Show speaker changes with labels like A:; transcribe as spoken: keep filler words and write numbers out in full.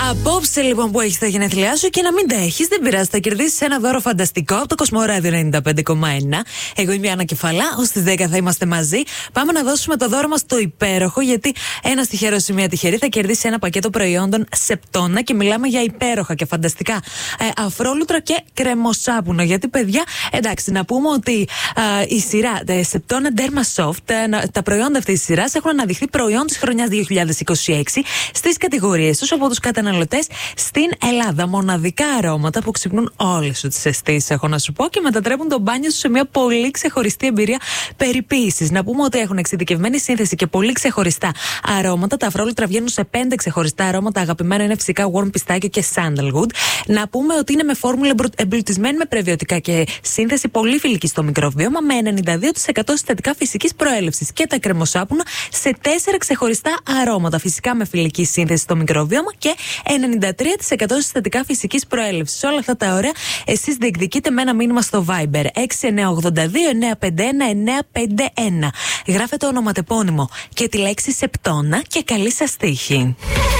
A: Απόψε λοιπόν που έχεις τα γενέθλιά σου και να μην τα έχεις, δεν πειράζει. Θα κερδίσεις ένα δώρο φανταστικό από το Κοσμοράδιο ενενήντα πέντε κόμμα ένα. Εγώ είμαι η Άννα Κεφαλά. Ως τις δέκα θα είμαστε μαζί. Πάμε να δώσουμε το δώρο μας το υπέροχο, γιατί ένα τυχερός ή μια τυχερή θα κερδίσει ένα πακέτο προϊόντων Σεπτόνα και μιλάμε για υπέροχα και φανταστικά ε, αφρόλουτρα και κρεμοσάπουνο. Γιατί, παιδιά, εντάξει, να πούμε ότι ε, η σειρά ε, Σεπτόνα Derma Soft, ε, τα προϊόντα αυτής της σειράς έχουν αναδειχθεί προϊόν της χρονιάς δύο χιλιάδες είκοσι έξι στις κατηγορίες τους από τους καταναλωτές στην Ελλάδα. Μοναδικά αρώματα που ξυπνούν όλες σου τις αισθήσεις, έχω να σου πω, και μετατρέπουν το μπάνιο σου σε μια πολύ ξεχωριστή εμπειρία περιποίησης. Να πούμε ότι έχουν εξειδικευμένη σύνθεση και πολύ ξεχωριστά αρώματα. Τα αφρόλουτρα βγαίνουν σε πέντε ξεχωριστά αρώματα. Αγαπημένα είναι φυσικά warm πιστάκιο και sandalwood. Να πούμε ότι είναι με φόρμουλα εμπλουτισμένη με πρεβιωτικά και σύνθεση πολύ φιλική στο μικροβίωμα, με ενενήντα δύο τοις εκατό συστατικά φυσικής προέλευσης. Και τα κρεμοσάπουνα σε τέσσερα ξεχωριστά αρώματα. Φυσικά με φιλική σύνθεση στο μικροβίωμα και ενενήντα τρία τοις εκατό συστατικά φυσικής προέλευσης. Όλα αυτά τα ωραία εσείς διεκδικείτε με ένα μήνυμα στο Viber έξι εννιά ογδόντα δύο εννιά πέντε ένα εννιά πέντε ένα. Γράφετε ονοματεπώνυμο και τη λέξη Σεπτόνα και καλή σας τύχη.